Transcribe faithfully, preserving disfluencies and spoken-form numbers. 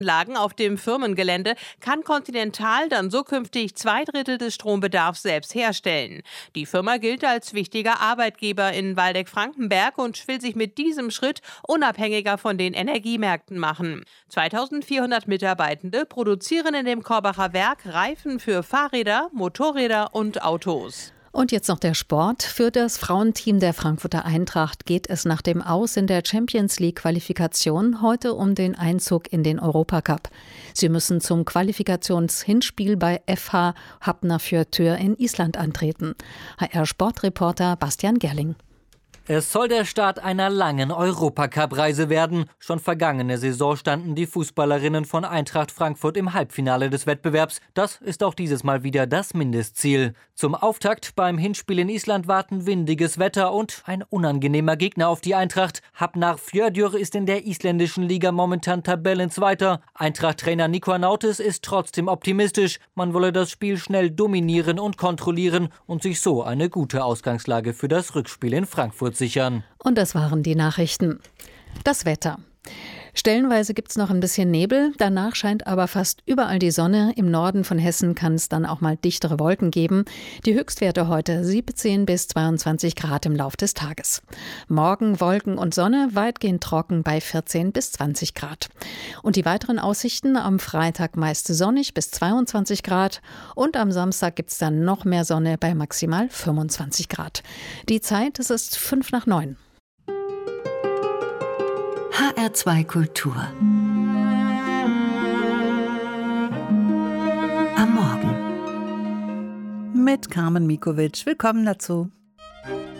Lagen auf dem Firmengelände kann Continental dann so künftig zwei Drittel des Strombedarfs selbst herstellen. Die Firma gilt als wichtiger Arbeitgeber in Waldeck-Frankenberg und will sich mit diesem Schritt unabhängiger von den Energiemärkten machen. zweitausendvierhundert Mitarbeitende produzieren in dem Korbacher Werk Reifen für Fahrräder, Motorräder und Autos. Und jetzt noch der Sport. Für das Frauenteam der Frankfurter Eintracht geht es nach dem Aus in der Champions-League-Qualifikation heute um den Einzug in den Europacup. Sie müssen zum Qualifikationshinspiel bei F H Hafnarfjörður in Island antreten. H R-Sportreporter Bastian Gerling. Es soll der Start einer langen Europacup-Reise werden. Schon vergangene Saison standen die Fußballerinnen von Eintracht Frankfurt im Halbfinale des Wettbewerbs. Das ist auch dieses Mal wieder das Mindestziel. Zum Auftakt beim Hinspiel in Island warten windiges Wetter und ein unangenehmer Gegner auf die Eintracht. Hafnarfjörður ist in der isländischen Liga momentan Tabellenzweiter. Eintracht-Trainer Nico Nautis ist trotzdem optimistisch. Man wolle das Spiel schnell dominieren und kontrollieren und sich so eine gute Ausgangslage für das Rückspiel in Frankfurt sichern. Und das waren die Nachrichten. Das Wetter. Stellenweise gibt es noch ein bisschen Nebel, danach scheint aber fast überall die Sonne. Im Norden von Hessen kann es dann auch mal dichtere Wolken geben. Die Höchstwerte heute siebzehn bis zweiundzwanzig Grad im Lauf des Tages. Morgen Wolken und Sonne, weitgehend trocken bei vierzehn bis zwanzig Grad. Und die weiteren Aussichten: am Freitag meist sonnig bis zweiundzwanzig Grad und am Samstag gibt es dann noch mehr Sonne bei maximal fünfundzwanzig Grad. Die Zeit, es ist fünf nach neun. H R zwei Kultur. Am Morgen. Mit Carmen Mikovic. Willkommen dazu.